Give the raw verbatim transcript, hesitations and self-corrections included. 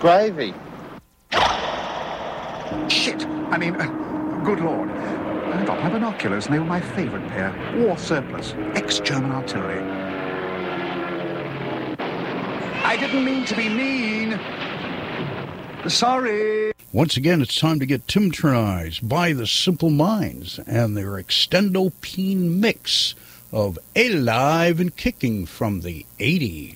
gravy. Shit! I mean, uh, good Lord. I got my binoculars and they were my favourite pair. War surplus. Ex-German artillery. I didn't mean to be mean. Sorry. Once again, it's time to get Timtronized by the Simple Minds and their Extendo Peen mix of Alive and Kicking from the eighties.